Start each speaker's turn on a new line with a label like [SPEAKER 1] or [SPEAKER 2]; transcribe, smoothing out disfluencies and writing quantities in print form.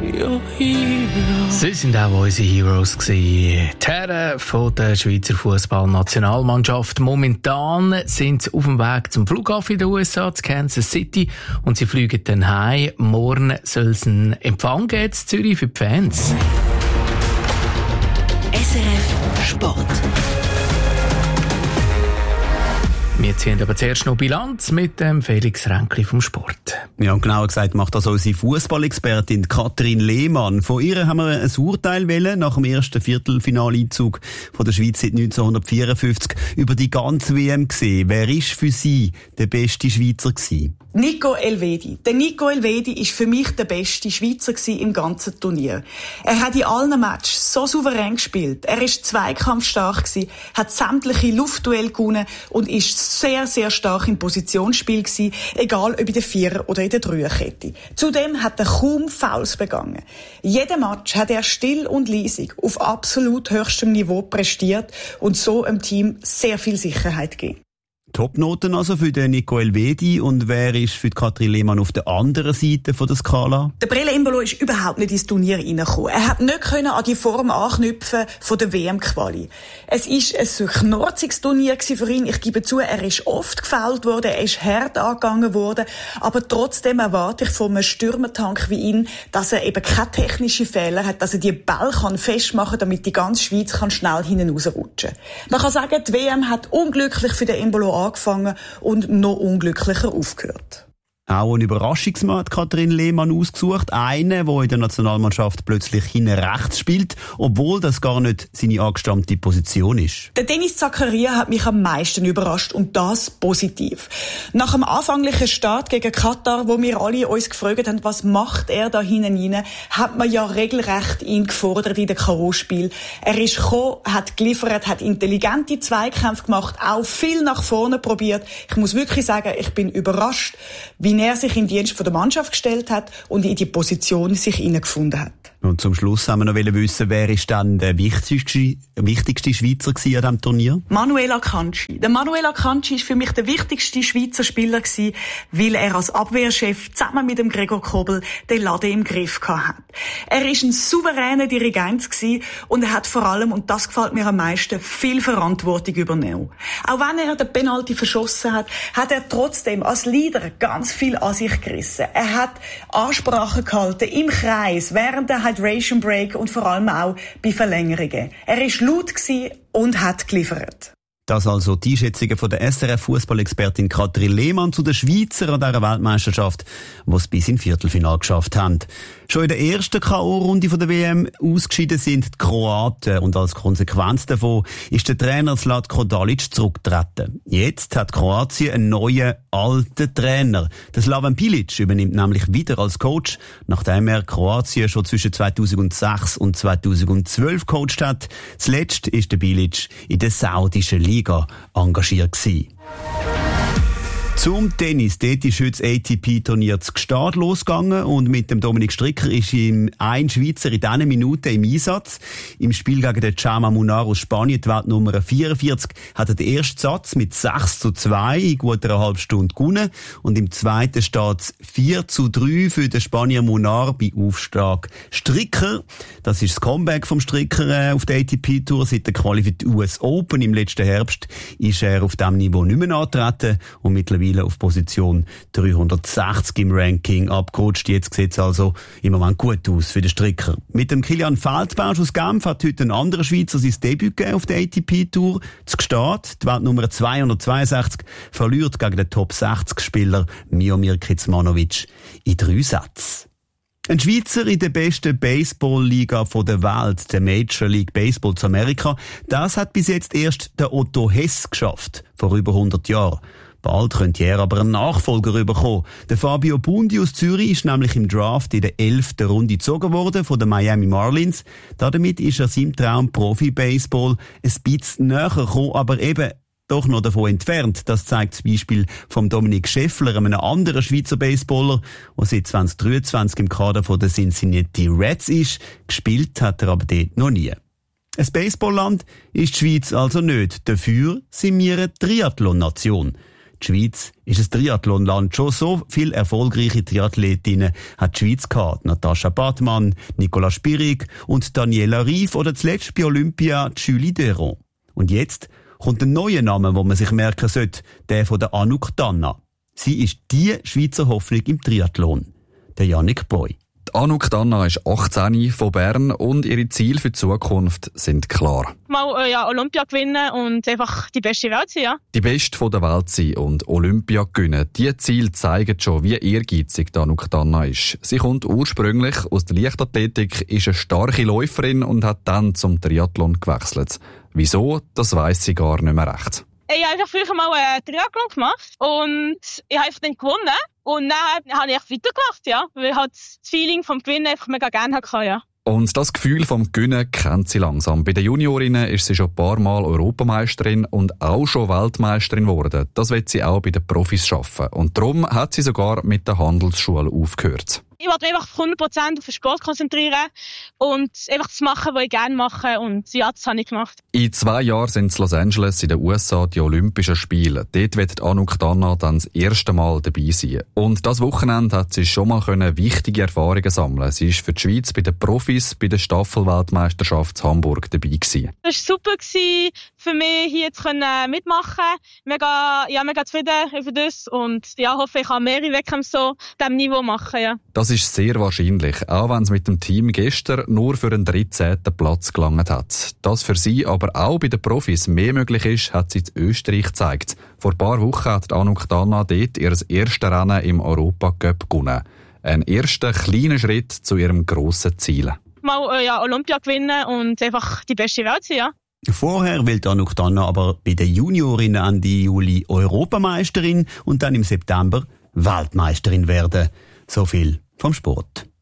[SPEAKER 1] your hero.
[SPEAKER 2] Sie sind auch unsere Heroes gewesen. Die Herren von der Schweizer Fußballnationalmannschaft. Momentan sind sie auf dem Weg zum Flughafen in den USA, zu Kansas City, und sie fliegen dann heim. Morgen soll es einen Empfang geben in Zürich für die Fans.
[SPEAKER 3] SRF Sport.
[SPEAKER 2] Wir ziehen aber zuerst noch Bilanz mit dem Felix Ränkli vom Sport.
[SPEAKER 4] Ja, genauer gesagt macht das unsere Fußballexpertin Katrin Lehmann. Von ihr haben wir ein Urteil wollen, nach dem ersten Viertelfinaleinzug von der Schweiz seit 1954 über die ganze WM gesehen. Wer ist für sie der beste Schweizer gewesen?
[SPEAKER 5] Nico Elvedi. Der Nico Elvedi ist für mich der beste Schweizer im ganzen Turnier. Er hat in allen Matches so souverän gespielt. Er ist zweikampfstark gewesen, hat sämtliche Luftduelle gewonnen und ist sehr, sehr stark im Positionsspiel gewesen, egal ob in der Vierer- oder in der Dreierkette. Zudem hat er kaum Fouls begangen. Jeden Match hat er still und leisig auf absolut höchstem Niveau prestiert und so dem Team sehr viel Sicherheit gegeben.
[SPEAKER 4] Topnoten also für den Nico Elvedi. Und wer ist für Katrin Lehmann auf der anderen Seite von der Skala?
[SPEAKER 5] Der Brele Embolo ist überhaupt nicht ins Turnier reingekommen. Er hat nicht an die Form anknüpfen von der WM-Quali. Es ist ein knorziges Turnier für ihn. Ich gebe zu, er ist oft gefoult worden, er ist hart angegangen worden. Aber trotzdem erwarte ich von einem Stürmertank wie ihn, dass er eben keine technischen Fehler hat, dass er die Bälle festmachen kann, damit die ganze Schweiz schnell hinten rausrutschen kann. Man kann sagen, die WM hat unglücklich für den Embolo angefangen und noch unglücklicher aufgehört.
[SPEAKER 4] Auch ein Überraschungsmann hat Katrin Lehmann ausgesucht. Einen, der in der Nationalmannschaft plötzlich hinten rechts spielt, obwohl das gar nicht seine angestammte Position ist.
[SPEAKER 5] Der Denis Zakaria hat mich am meisten überrascht und das positiv. Nach dem anfänglichen Start gegen Katar, wo wir alle uns gefragt haben, was macht er da hinten rein, hat man ja regelrecht ihn gefordert in den K.O.-Spiel. Er ist gekommen, hat geliefert, hat intelligente Zweikämpfe gemacht, auch viel nach vorne probiert. Ich muss wirklich sagen, ich bin überrascht, wie er sich in den Dienst der Mannschaft gestellt hat und in die Position sich hineingefunden hat.
[SPEAKER 4] Und zum Schluss haben wir noch wissen, wer ist dann der wichtigste Schweizer an diesem Turnier?
[SPEAKER 5] Manuel Akanji. Der Manuel Akanji ist für mich der wichtigste Schweizer Spieler gewesen, weil er als Abwehrchef zusammen mit dem Gregor Kobel den Laden im Griff hat. Er ist ein souveräner Dirigent gewesen und er hat vor allem, und das gefällt mir am meisten, viel Verantwortung übernommen. Auch wenn er den Penalty verschossen hat, hat er trotzdem als Leader ganz viel an sich gerissen. Er hat Ansprachen gehalten im Kreis, während der Hydration Break und vor allem auch bei Verlängerungen. Er war laut und hat geliefert.
[SPEAKER 4] Das also die Einschätzungen von der SRF-Fußballexpertin Katrin Lehmann zu den Schweizer an dieser Weltmeisterschaft, die es bis ins Viertelfinale geschafft haben. Schon in der ersten K.O.-Runde der WM ausgeschieden sind die Kroaten und als Konsequenz davon ist der Trainer Zlatko Dalic zurückgetreten. Jetzt hat Kroatien einen neuen, alten Trainer. Der Slaven Bilic übernimmt nämlich wieder als Coach, nachdem er Kroatien schon zwischen 2006 und 2012 gecoacht hat. Zuletzt ist der Bilic in der saudischen Liga engagiert gewesen. Zum Tennis. Dort ist heute das ATP-Turnier zu Gstaad losgegangen und mit dem Dominik Stricker ist ein Schweizer in diesen Minuten im Einsatz. Im Spiel gegen den Chama Munar aus Spanien, die Weltnummer 44, hat er den ersten Satz mit 6:2 in gut einer halben Stunde gewonnen und im zweiten steht es 4:3 für den Spanier Munar bei Aufschlag Stricker. Das ist das Comeback vom Stricker auf der ATP-Tour. Seit der Quali für die US Open im letzten Herbst ist er auf diesem Niveau nicht mehr angetreten und mittlerweile auf Position 360 im Ranking abgerutscht. Jetzt sieht es also im Moment gut aus für den Stricker. Mit dem Kilian Feldbausch aus Genf hat heute ein anderer Schweizer sein Debüt gegeben auf der ATP-Tour. Zu Gstaad, die Weltnummer 262, verliert gegen den Top-60-Spieler Miomir Kecmanovic in 3 Sätzen. Ein Schweizer in der besten Baseball-Liga der Welt, der Major League Baseball zu Amerika, das hat bis jetzt erst der Otto Hess geschafft, vor über 100 Jahren. Bald könnte er aber einen Nachfolger bekommen. Der Fabio Bundi aus Zürich ist nämlich im Draft in der 11. Runde gezogen worden von den Miami Marlins. Damit ist er seinem Traum Profi-Baseball ein bisschen näher gekommen, aber eben doch noch davon entfernt. Das zeigt das Beispiel von Dominik Scheffler, einem anderen Schweizer Baseballer, der seit 2023 im Kader von den Cincinnati Reds ist. Gespielt hat er aber dort noch nie. Ein Baseballland ist die Schweiz also nicht. Dafür sind wir eine Triathlon-Nation. Die Schweiz ist ein Triathlonland. Schon so viele erfolgreiche Triathletinnen hat die Schweiz gehabt. Natascha Badmann, Nicola Spirig und Daniela Rief oder zuletzt bei Olympia Julie Deron. Und jetzt kommt ein neuer Name, wo man sich merken sollte, der von der Anouk Danna. Sie ist die Schweizer Hoffnung im Triathlon, der Yannick Boy.
[SPEAKER 6] Anouk Danna ist 18 von Bern und ihre Ziele für die Zukunft sind klar.
[SPEAKER 7] Mal Olympia gewinnen und einfach die beste Welt sein, ja. Die
[SPEAKER 6] beste von der Welt sein und Olympia gewinnen. Diese Ziele zeigen schon, wie ehrgeizig Anouk Danna ist. Sie kommt ursprünglich aus der Leichtathletik, ist eine starke Läuferin und hat dann zum Triathlon gewechselt. Wieso? Das weiss sie gar nicht mehr recht.
[SPEAKER 7] Ich habe einfach früher mal einen Triathlon gemacht und ich habe dann gewonnen. Und dann habe ich weitergemacht, ja. Weil ich halt das Feeling vom Gewinnen einfach mega gerne hatte, ja.
[SPEAKER 6] Und das Gefühl vom Gewinnen kennt sie langsam. Bei den Juniorinnen ist sie schon ein paar Mal Europameisterin und auch schon Weltmeisterin geworden. Das will sie auch bei den Profis schaffen. Und darum hat sie sogar mit der Handelsschule aufgehört.
[SPEAKER 7] Ich wollte mich einfach 100% auf den Sport konzentrieren und einfach das machen, was ich gerne mache. Und ja, das habe ich gemacht.
[SPEAKER 6] In 2 Jahren sind in Los Angeles in den USA die Olympischen Spiele. Dort wird Anouk Danna dann das erste Mal dabei sein. Und das Wochenende hat sie schon mal wichtige Erfahrungen sammeln. Sie ist für die Schweiz bei den Profis bei der Staffelweltmeisterschaft Hamburg dabei gewesen.
[SPEAKER 7] Das war super für mich, hier zu mitmachen. Mega zufrieden über das und ja, hoffe, ich kann mehrere Wettkämpfe so diesem Niveau machen, ja.
[SPEAKER 6] Das ist sehr wahrscheinlich, auch wenn es mit dem Team gestern nur für einen 13. Platz gelangt hat. Dass für sie aber auch bei den Profis mehr möglich ist, hat sie in Österreich gezeigt. Vor ein paar Wochen hat Anouk Danna dort ihr erstes Rennen im Europacup gewonnen. Ein erster kleiner Schritt zu ihrem grossen Ziel.
[SPEAKER 7] Mal Olympia gewinnen und einfach die beste Welt sein, ja.
[SPEAKER 4] Vorher will Anouk Danna aber bei den Juniorinnen Ende Juli Europameisterin und dann im September Weltmeisterin werden. So viel vom Sport.